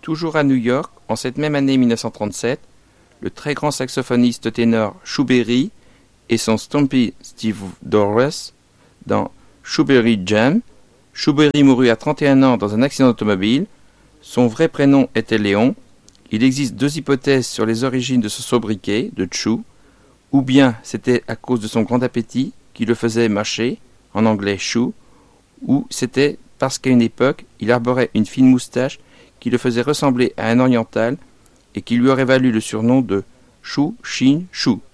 Toujours à New York, en cette même année 1937, le très grand saxophoniste ténor Shoeberry et son Stompy Steve Dorris dans Shoeberry Jam. Shoeberry mourut à 31 ans dans un accident automobile. Son vrai prénom était Léon. Il existe deux hypothèses sur les origines de ce sobriquet de Chou. Ou bien c'était à cause de son grand appétit qui le faisait mâcher, en anglais chou, ou c'était parce qu'à une époque, il arborait une fine moustache qui le faisait ressembler à un oriental et qui lui aurait valu le surnom de Chou Chin Chou.